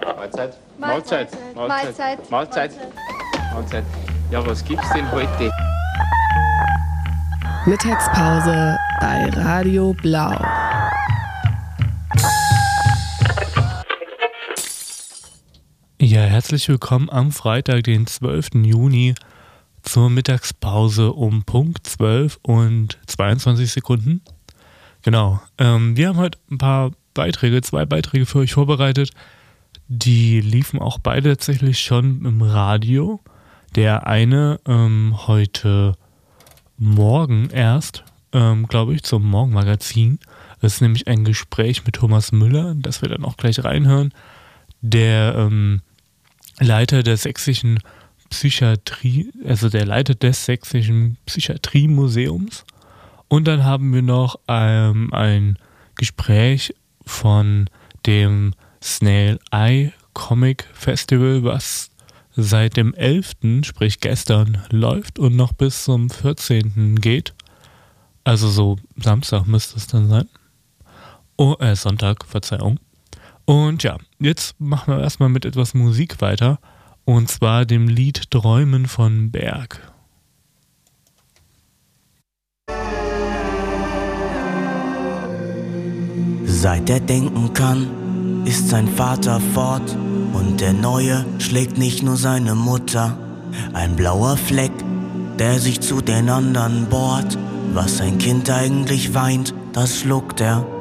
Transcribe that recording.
Mahlzeit. Mahlzeit. Mahlzeit. Mahlzeit. Mahlzeit. Ja, was gibt's denn heute? Mittagspause bei Radio Blau. Ja, herzlich willkommen am Freitag, den 12. Juni zur Mittagspause um Punkt 12 und 22 Sekunden. Genau, wir haben heute zwei Beiträge für euch vorbereitet. Die liefen auch beide tatsächlich schon im Radio. Der eine heute Morgen erst, glaube ich, zum Morgenmagazin. Das ist nämlich ein Gespräch mit Thomas Müller, das wir dann auch gleich reinhören. Der Leiter der sächsischen Psychiatrie, also der Leiter des sächsischen Psychiatriemuseums. Und dann haben wir noch ein Gespräch von dem Snail Eye Comic Festival, was seit dem 11., sprich gestern, läuft und noch bis zum 14. geht. Also so Samstag müsste es dann sein. Sonntag, Verzeihung. Und ja, jetzt machen wir erstmal mit etwas Musik weiter. Und zwar dem Lied Träumen von Berg. Seit er denken kann, ist sein Vater fort. Und der Neue schlägt nicht nur seine Mutter. Ein blauer Fleck, der sich zu den anderen bohrt. Was ein Kind eigentlich weint, das schluckt er.